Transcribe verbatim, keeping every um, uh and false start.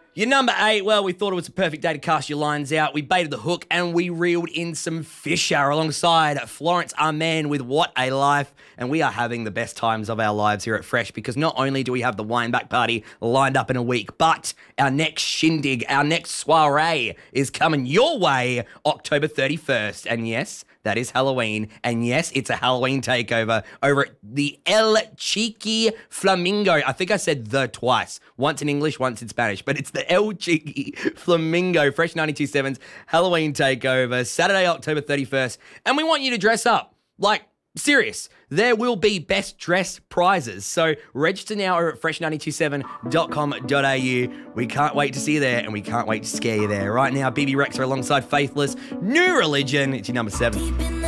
Your number eight, well, we thought it was a perfect day to cast your lines out. We baited the hook and we reeled in some Fisher alongside Florence Amen with What a Life. And we are having the best times of our lives here at Fresh because not only do we have the wine back party lined up in a week, but our next shindig, our next soiree is coming your way October thirty-first. And yes, that is Halloween. And yes, it's a Halloween takeover over at the El Cheeky Flamingo. I think I said the twice. Once in English, once in Spanish. But it's the El Cheeky Flamingo Fresh ninety-two point seven's Halloween takeover, Saturday, October thirty-first. And we want you to dress up. Like, serious. There will be best dress prizes. So register now over at fresh ninety-two point seven dot com dot a u. We can't wait to see you there and we can't wait to scare you there. Right now, B B Rex are alongside Faithless. New Religion. It's your number seven.